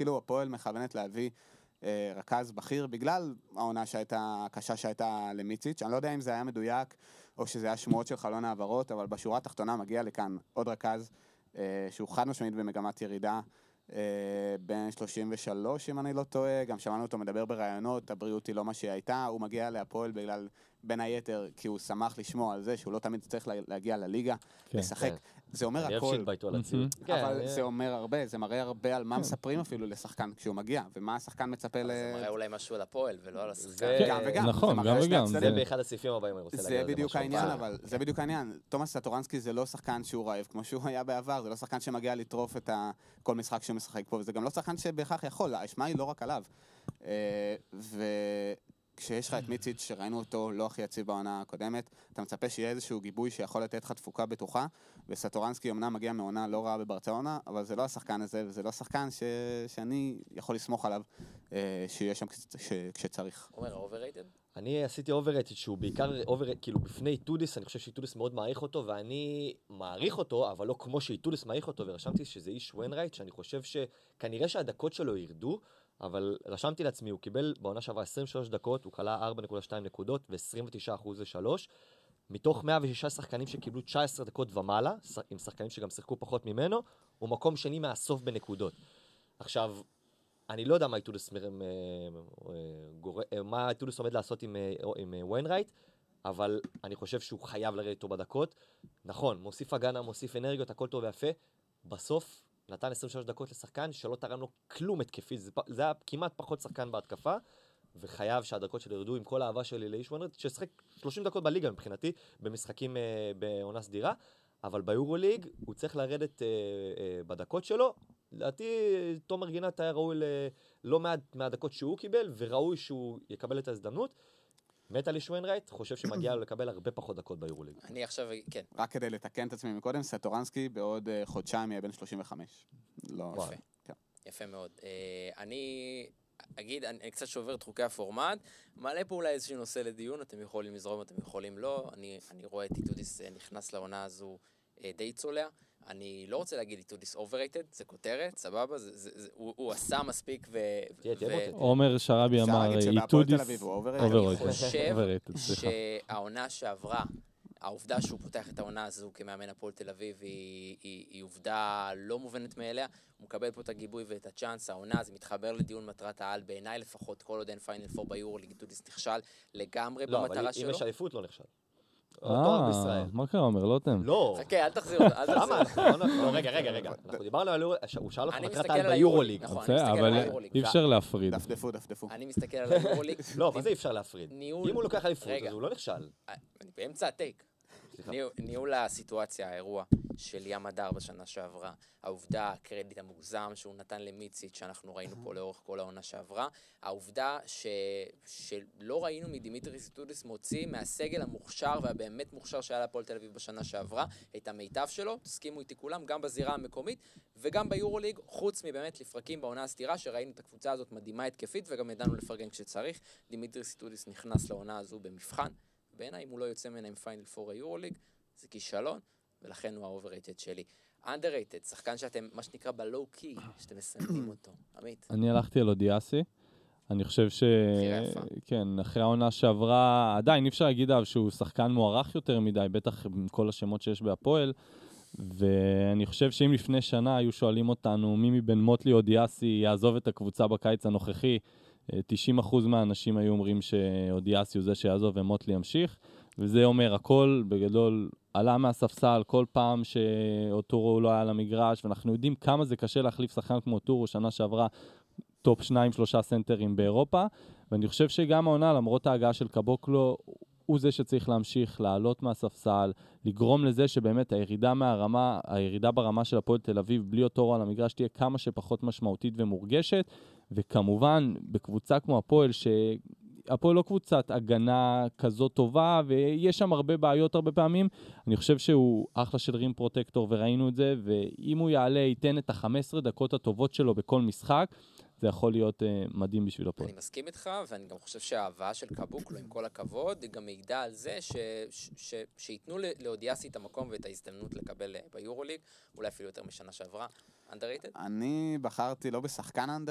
כאילו הפועל מכוונת להביא רכז בכיר, בגלל העונה הקשה שהייתה למיציץ'. אני לא יודע אם זה היה מדויק, או שזה היה שמועות של חלון העברות, אבל בשורה התחתונה מגיע לכאן עוד רכז, שהוא חד משמעית במגמת ירידה, בין 33, אם אני לא טועה, גם שמענו אותו מדבר ברעיונות, הבריאות היא לא מה שהיא הייתה, הוא מגיע להפועל בגלל, בין היתר, כי הוא שמח לשמוע על זה, שהוא לא תמיד צריך להגיע לליגה, לשחק. זה אומר הכל. אני אוהב שהתבייתו על הציוד. אבל זה אומר הרבה, זה מראה הרבה על מה מספרים אפילו לשחקן כשהוא מגיע, ומה השחקן מצפה זה מראה אולי משהו על הפועל, ולא על השחקן. גם וגם. נכון, גם וגם. זה באחד הסעיפים הבאים, אני רוצה להגיד זה בדיוק העניין, אבל זה בדיוק העניין. תומאס סטורנסקי זה לא שחקן שהוא רעב, כמו שהוא היה בעבר, זה לא שחקן שמגיע לטרוף את כל משחק שהוא משחק פה, וזה גם לא שחקן שבהכרח יכול, האשמה היא לא רק עליו. כשיש לך את מיציץ' שראינו אותו לא הכי יציב בעונה הקודמת, אתה מצפה שיהיה איזשהו גיבוי שיכול לתת לך תפוקה בטוחה, וסטורנסקי אמנם מגיע מעונה לא רעה בברצלונה, אבל זה לא השחקן הזה, וזה לא שחקן שאני יכול לסמוך עליו שיהיה שם כשצריך. אומר, overrated? אני עשיתי overrated שהוא בעיקר כאילו בפני טודיס, אני חושב שטודיס מאוד מעריך אותו, ואני מעריך אותו, אבל לא כמו שטודיס מעריך אותו, ורשמתי שזה איש ווינרייט, שאני חושב שכנראה שהדקות שלו ירדו, אבל רשמתי לעצמי, הוא קיבל בעונה שעברה 23 דקות, הוא קלה 4.2 נקודות ו-29% ל-3, מתוך 106 שחקנים שקיבלו 19 דקות ומעלה, עם שחקנים שגם שיחקו פחות ממנו, הוא מקום שני מהסוף בנקודות. עכשיו, אני לא יודע מה טודיס עומד לעשות עם ווינרייט, אבל אני חושב שהוא חייב לרדת איתו בדקות. נכון, מוסיף הגנה, מוסיף אנרגיות, הכל טוב ויפה. בסוף נתן 23 דקות לשחקן שלא תרם לו כלום התקפי. זה היה כמעט פחות שחקן בהתקפה, וחייב שהדקות שלו ירדו עם כל האהבה שלי לאיש ווינרייט, ששחק 30 דקות בליגה מבחינתי, במשחקים בעונה סדירה, אבל ביורוליג הוא צריך לרדת בדקות שלו. לדעתי, תומר גינת היה ראוי לא מעט מהדקות שהוא קיבל, וראוי שהוא יקבל את ההזדמנות. מת על איש ווינרייט, חושב שמגיע לו לקבל הרבה פחות דקות ביורוליג. אני עכשיו, כן. רק כדי לתקן את עצמי מקודם, סטורנסקי בעוד חודשיים יהיה בן 35. לא, יפה. כן. יפה מאוד. אני אגיד, אני קצת שובר את חוקי הפורמט, מעלה פה אולי איזשהו נושא לדיון, אתם יכולים לזרום, אתם יכולים לא. אני רואה את טודיס נכנס לעונה הזו די צולע. אני לא רוצה להגיד טודיס overrated, זה כותרת, סבבה, הוא עשה מספיק עומר שרבי אמר טודיס אני חושב שהעונה שעברה, העובדה שהוא פותח את העונה הזו כמאמן הפועל תל אביב היא עובדה לא מובנת מאליה, הוא מקבל פה את הגיבוי ואת הצ'אנס, העונה זה מתחבר לדיון מטרת העל, בעיניי לפחות כל עוד אין פיינל 4 ביורוליג, טודיס נכשל לגמרי במטרה שלו. לא, אבל אם יש אליפות לא נכשל. מה קרה אומר? לא אתם. לא. חכה, אל תחזיר. למה? רגע. אנחנו דיברנו על... הוא שאל אותך מטרת על ביורוליג. אבל אי אפשר להפריד. דפדפו. אני מסתכל על היורוליג. לא, מה זה אי אפשר להפריד? אם הוא לוקח אליפות, אז הוא לא נכשל. אני באמצע הטייק. ניהול הסיטואציה, האירוע של ים הדר בשנה שעברה, העובדה, הקרדיט המוגזם שהוא נתן למיציץ' שאנחנו ראינו פה לאורך כל העונה שעברה, העובדה שלא ראינו מדימיטריס טודיס מוציא מהסגל המוכשר והבאמת מוכשר שהיה להפועל תל אביב בשנה שעברה, את המיטב שלו, תסכימו איתי כולם, גם בזירה המקומית וגם ביורוליג, חוץ מבאמת לפרקים בעונה הסתירה, שראינו את הקבוצה הזאת מדהימה התקפית וגם ידענו לפרגן כשצריך. דימיטריס טודיס נכנס לעונה הזו במבחן. בעיניי, אם הוא לא יוצא ממנה עם פיינל 4 היורוליג, זה כישלון, ולכן הוא האובררייטד שלי. אנדררייטד, שחקן שאתם, מה שנקרא בלואו קי, שאתם מסנדים אותו. עמית. אני הלכתי על אודיאסי. אני חושב כן, אחרי העונה שעברה, עדיין אי אפשר להגיד עליו שהוא שחקן מוערך יותר מדי, בטח עם כל השמות שיש בהפועל, ואני חושב שאם לפני שנה היו שואלים אותנו, מי מבין מוטלי אודיאסי יעזוב את הקבוצה בקיץ הנוכחי, 90% מהאנשים היו אומרים שאודיאסי הוא זה שיעזוב ומוטלי ימשיך, וזה אומר הכל בגדול עלה מהספסל כל פעם שאוטורו לא היה למגרש, ואנחנו יודעים כמה זה קשה להחליף שחקן כמו אוטורו, שנה שעברה טופ 2-3 סנטרים באירופה, ואני חושב שגם העונה, למרות ההגעה של קבוקלו, הוא זה שצריך להמשיך, לעלות מהספסל, לגרום לזה שבאמת הירידה ברמה של הפועל תל אביב, בלי אוטורו על המגרש, תהיה כמה שפחות משמעותית ומורגשת, וכמובן, בקבוצה כמו הפועל, שהפועל לא קבוצת הגנה כזאת טובה, ויש שם הרבה בעיות הרבה פעמים, אני חושב שהוא אחלה של רים פרוטקטור, וראינו את זה, ואם הוא יעלה, ייתן את ה-15 דקות הטובות שלו בכל משחק, זה יכול להיות מדהים בשביל הפועל. אני מסכים איתך, ואני גם חושב שההבאה של קבוקלו, עם כל הכבוד, היא גם מעידה על זה שיתנו לאודיאסי את המקום ואת ההזדמנות לקבל ביורוליג, אולי אפילו יותר משנה שעברה. underrated? אני בחרתי לא בשחקן